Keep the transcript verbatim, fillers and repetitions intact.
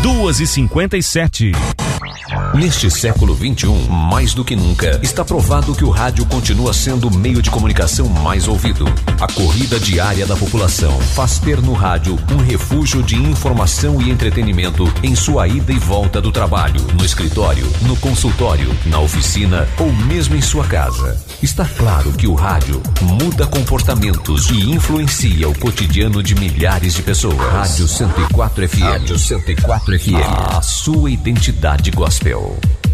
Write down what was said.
duas e cinquenta e sete. Neste século vinte e um, mais do que nunca, está provado que o rádio continua sendo o meio de comunicação mais ouvido. A corrida diária da população faz ter no rádio um refúgio de informação e entretenimento em sua ida e volta do trabalho, no escritório, no consultório, na oficina ou mesmo em sua casa. Está claro que o rádio muda comportamentos e influencia o cotidiano de milhares de pessoas. Rádio cento e quatro F M. Rádio cento e quatro F M. A sua identidade gospel.